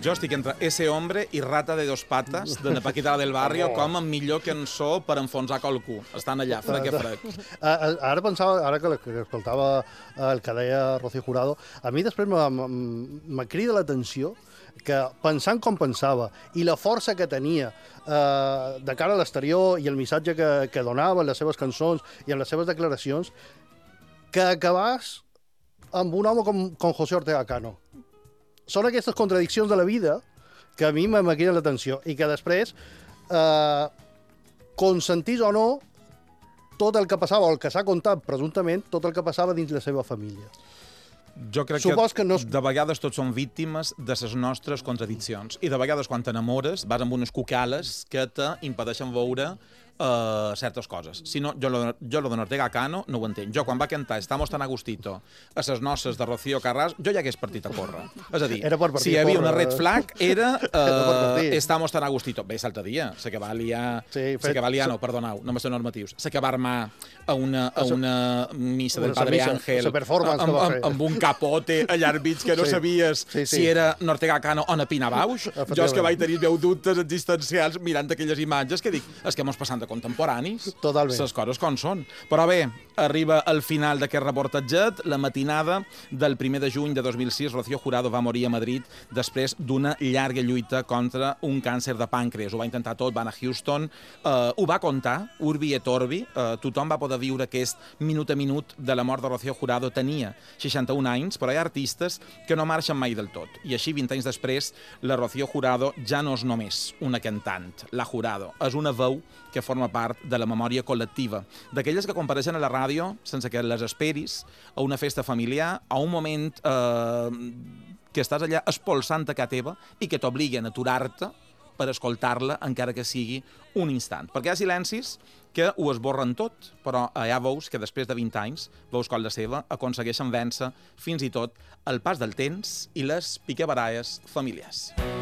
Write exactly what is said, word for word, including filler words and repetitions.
Jo estic entre Ese hombre i Rata de dos patas, de Na Paquita del Barrio, com a millor cançó per enfonsar qualcú. Estan allà, frec a frec. Ara pensava, ara que escoltava el que deia Rocío Jurado, a mi després me crida l'atenció que pensant com pensava i la força que tenia eh, de cara a l'exterior i el missatge que, que donava en les seves cançons i en les seves declaracions, que acabàs amb un home com, com José Ortega Cano. Són aquestes contradiccions de la vida que a mi me criden l'atenció i que després, eh, consentís o no, tot el que passava, o el que s'ha contat presumptament, tot el que passava dins la seva família. Jo crec Supos que, que no és... de vegades tots som víctimes de les nostres contradiccions. I de vegades, quan t'enamores, vas amb unes cucales que t'impedeixen veure uh, certes coses. Si no, jo lo, jo lo de Ortega Cano no ho entenc. Jo, quan va cantar Estamos tan a gustito a les noces de Rocío Carràs, jo ja hagués partit a córrer. És a dir, si hi havia una red flag, era uh, Estamos tan a gustito. Bé, l'altre dia, se que va liar... Sí, fet... Se que va liar, no, perdoneu, no m'estem normatius. Se que va armar a una, a una missa del Padre Ángel amb, amb, amb un capote allà al mig que no sí, sabies sí, sí. si era Ortega Cano o Napina Bausch. Jo és que vaig tenir veu dubtes existencials mirant aquelles imatges que dic, és que mos passant de contemporanis. Totalment. Les coses com són. Però bé, arriba al final d'aquest reportatget, la matinada del primer de juny de dos mil sis, Rocío Jurado va morir a Madrid després d'una llarga lluita contra un càncer de pàncreas. Ho va intentar tot, va anar a Houston, uh, ho va contar, urbi et orbi, uh, tothom va poder viure aquest minut a minut de la mort de Rocío Jurado. Tenia seixanta-un anys, però hi ha artistes que no marxen mai del tot. I així, vint anys després, la Rocío Jurado ja no és només una cantant. La Jurado és una veu que forma part de la memòria col·lectiva, d'aquelles que compareixen a la ràdio sense que les esperis, a una festa familiar, a un moment eh, que estàs allà espolsant a casa teva i que t'obliguen a aturar-te per escoltar-la, encara que sigui un instant. Perquè hi ha silencis que ho esborren tot, però hi ha veus que després de vint anys, veus com la seva, aconsegueixen vèncer fins i tot el pas del temps i les picabaralles familiars.